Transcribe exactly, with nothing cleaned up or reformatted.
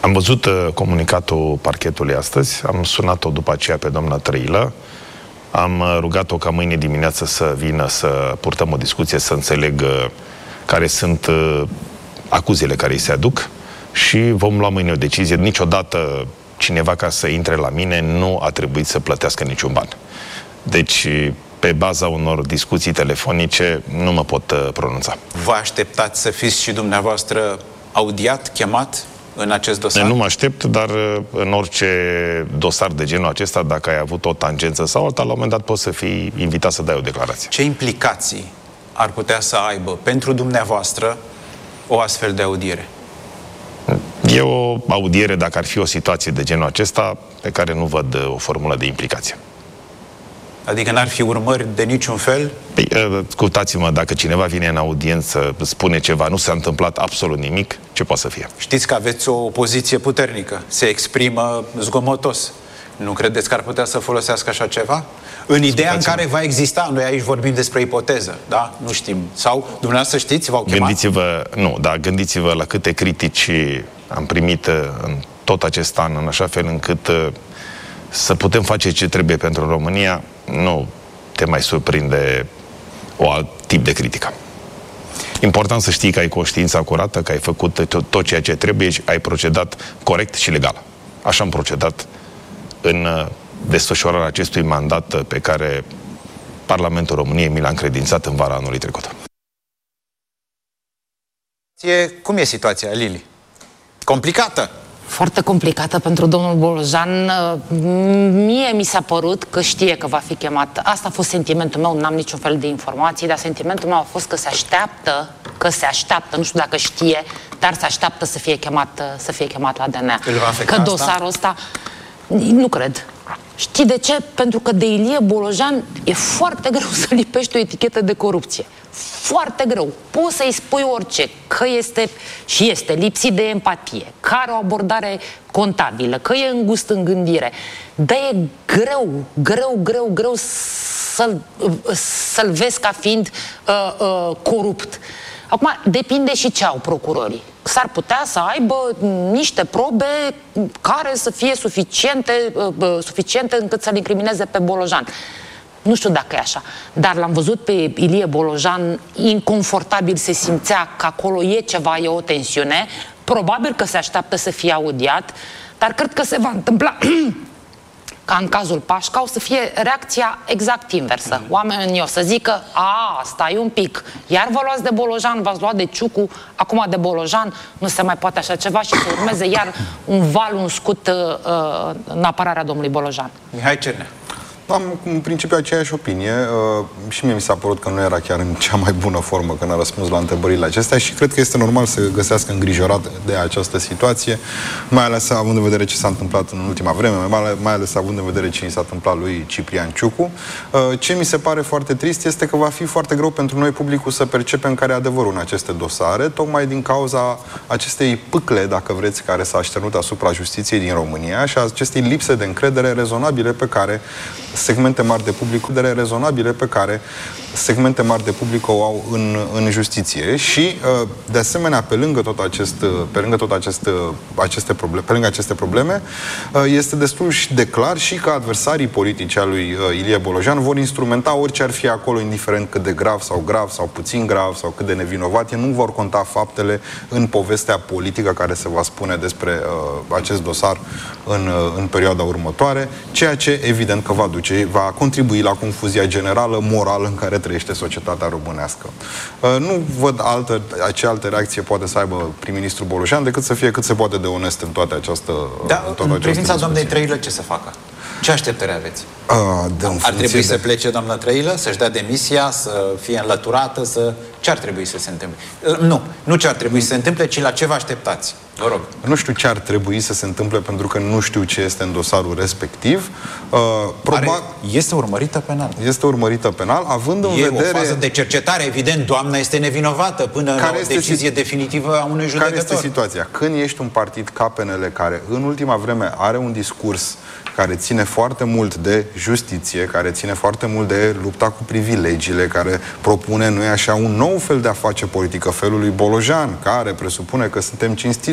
Am văzut uh, comunicatul parchetului astăzi, am sunat-o după aceea pe doamna Trăilă, am uh, rugat-o ca mâine dimineață să vină să purtăm o discuție, să înțeleg uh, care sunt uh, acuzele care îi se aduc și vom lua mâine o decizie. Niciodată cineva ca să intre la mine nu a trebuit să plătească niciun ban. Deci, pe baza unor discuții telefonice, nu mă pot uh, pronunța. Vă așteptați să fiți și dumneavoastră audiat, chemat în acest dosar? Nu mă aștept, dar în orice dosar de genul acesta, dacă ai avut o tangență sau alta, la un moment dat poți să fii invitat să dai o declarație. Ce implicații ar putea să aibă pentru dumneavoastră o astfel de audiere? E o audiere, dacă ar fi o situație de genul acesta, pe care nu văd o formulă de implicație. Adică n-ar fi urmări de niciun fel? Păi, ascultați-mă, dacă cineva vine în audiență, spune ceva, nu s-a întâmplat absolut nimic, ce poate să fie? Știți că aveți o poziție puternică, se exprimă zgomotos. Nu credeți că ar putea să folosească așa ceva? În ideea în care va exista, noi aici vorbim despre ipoteză, da? Nu știm. Sau, dumneavoastră știți, v-au chemat? Gândiți-vă, nu, dar gândiți-vă la câte critici am primit în tot acest an, în așa fel încât să putem face ce trebuie pentru România, nu te mai surprinde o alt tip de critică. Important să știi că ai conștiința curată, că ai făcut tot, tot ceea ce trebuie și ai procedat corect și legal. Așa am procedat în desfășurarea acestui mandat pe care Parlamentul României mi l-a încredințat în vara anului trecut. Cum e situația, Lili? Complicată? Foarte complicată pentru domnul Bolojan. Mie mi s-a părut că știe că va fi chemat. Asta a fost sentimentul meu, n-am niciun fel de informații, dar sentimentul meu a fost că se așteaptă, că se așteaptă, nu știu dacă știe, dar se așteaptă să fie chemat, să fie chemat la D N A. Că dosarul ăsta, nu cred. Știi de ce? Pentru că de Ilie Bolojan e foarte greu să lipești o etichetă de corupție. Foarte greu. Poți să-i spui orice, că este și este lipsit de empatie, că are o abordare contabilă, că e îngust în gândire. Dar e greu, greu, greu, greu să-l să-l vezi ca fiind uh, uh, corupt. Acum, depinde și ce au procurorii. S-ar putea să aibă niște probe care să fie suficiente, uh, suficiente încât să-l incrimineze pe Bolojan. Nu știu dacă e așa, dar l-am văzut pe Ilie Bolojan, inconfortabil se simțea că acolo e ceva, e o tensiune. Probabil că se așteaptă să fie audiat, dar cred că se va întâmpla ca în cazul Pașca, o să fie reacția exact inversă. Oamenii o să zică, a, stai un pic, iar vă luați de Bolojan, v-ați luat de Ciucu, acum de Bolojan, nu se mai poate așa ceva și să urmeze iar un val, un scut uh, în apărarea domnului Bolojan. Mihai Cernea. Am în principiu aceeași opinie uh, și mie mi s-a părut că nu era chiar în cea mai bună formă când a răspuns la întrebările acestea și cred că este normal să găsească îngrijorat de această situație, mai ales având în vedere ce s-a întâmplat în ultima vreme, mai, mai ales având în vedere ce i s-a întâmplat lui Ciprian Ciucu. Uh, ce mi se pare foarte trist este că va fi foarte greu pentru noi publicul să percepem care e adevărul în aceste dosare, tocmai din cauza acestei pâcle, dacă vreți, care s-a așternut asupra justiției din România și acestei lipse de încredere rezonabile pe care segmente mari de public, de rezonabile pe care segmente mari de public o au în, în justiție și, de asemenea, pe lângă tot acest, pe lângă tot acest, aceste probleme, pe lângă aceste probleme, este destul și de clar și că adversarii politici al lui Ilie Bolojan vor instrumenta orice ar fi acolo, indiferent cât de grav sau grav sau puțin grav sau cât de nevinovat, nu vor conta faptele în povestea politică care se va spune despre uh, acest dosar în, uh, în perioada următoare, ceea ce evident că va duce, va contribui la confuzia generală, morală în care trăiește societatea românească. Uh, nu văd altă, ce altă reacție poate să aibă prim-ministrul Bolojan decât să fie cât se poate de onest în toată această Da, în, în privința doamnei Trăilă, ce să facă? Ce așteptări aveți? Uh, de ar trebui de... să plece doamna Trăilă, să-și dea demisia, să fie înlăturată, să... Ce ar trebui să se întâmple? Uh, nu, nu ce ar trebui să se întâmple, ci la ce vă așteptați. Vă rog. Nu știu ce ar trebui să se întâmple, pentru că nu știu ce este în dosarul respectiv. Uh, probabil Are, este urmărită penal. Este urmărită penal, având în e vedere... o fază de cercetare, evident, doamna este nevinovată până care la o decizie si... definitivă a unui judecător. Care este situația? Când ești un partid ca P N L, care în ultima vreme are un discurs care ține foarte mult de justiție, care ține foarte mult de lupta cu privilegiile, care propune, nu-i așa, un nou fel de a face politică, felul lui Bolojan, care presupune că suntem cinstiți